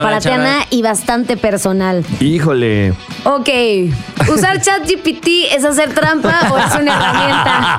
para Tiana y bastante personal. Híjole. Ok, ¿usar ChatGPT es hacer trampa o es una herramienta?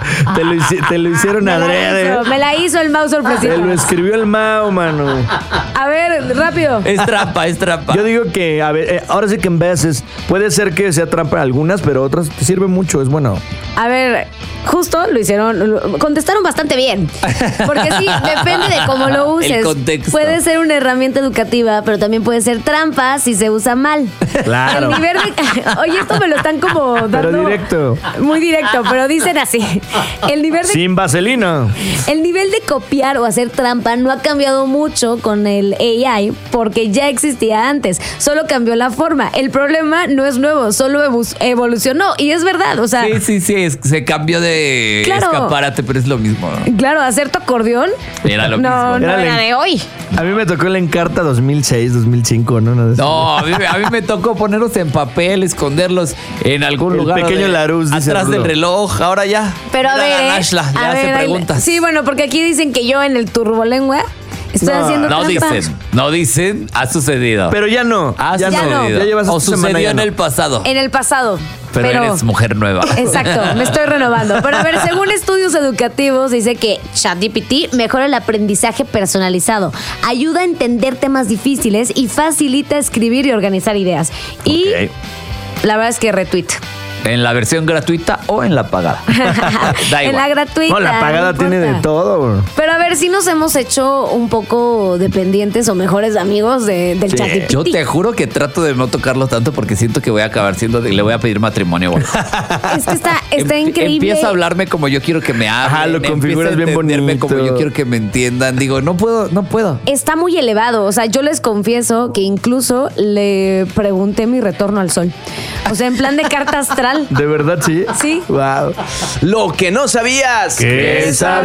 Te lo hicieron adrede. Me la hizo el Mau sorpresivo. Te lo escribió el Mau, mano. A ver, rápido. Es trampa, es trampa. Yo digo que, a ver, ahora sí que en veces puede ser que sea trampa algunas, pero otras te sirve mucho, es bueno. A ver, justo lo hicieron, contestaron bastante bien. Porque sí, depende de cómo lo uses. El contexto. Puede ser una herramienta educativa, pero también puede ser trampa si se usa mal. Claro. El nivel de, oye, esto me lo están como dando. Pero directo. Muy directo, pero dicen así. El nivel de, Sin vaselina. el nivel de copiar o hacer trampa no ha cambiado mucho con el AI porque ya existía antes. Solo cambió la forma. El problema no es nuevo, solo evolucionó. Y es verdad, o sea. Sí, se cambió de escaparate, pero es lo mismo. Claro, hacer tu acordeón. Era lo mismo. No era de hoy. A mí me tocó la Encarta 2006, 2005, ¿no? No, a mí me tocó ponerlos en papel, esconderlos en algún lugar. El pequeño Larus, dice atrás del Rulo. reloj. Ahora ya. Pero a Mira ver, la Nashla, ya hace preguntas. Sí, bueno, porque aquí dicen que yo en el turbolengua estoy haciendo No trampa. no dicen, ha sucedido. Pero ya no. Ya no. Ya llevas o esta semana sucedió ya en no. el pasado. En el pasado. Pero eres mujer nueva. Exacto, me estoy renovando. Pero a ver, según estudios educativos, dice que ChatGPT mejora el aprendizaje personalizado, ayuda a entender temas difíciles y facilita escribir y organizar ideas. Y Ok. la verdad es que retweet. ¿En la versión gratuita o en la pagada? Da En igual. la gratuita. No, la pagada no tiene de importa. todo. Pero a ver, si nos hemos hecho un poco dependientes o mejores amigos del Sí. ChatGPT. Yo te juro que trato de no tocarlo tanto porque siento que voy a acabar le voy a pedir matrimonio. Bueno. Es que está increíble. Empieza a hablarme como yo quiero que me hablen. Ajá, lo configuras bien entenderme bonito. como yo quiero que me entiendan. Digo, no puedo. Está muy elevado. O sea, yo les confieso que incluso le pregunté mi retorno al sol. O sea, en plan de carta astral. ¿De verdad sí? Sí. Wow. Lo que no sabías. ¿Qué sabías?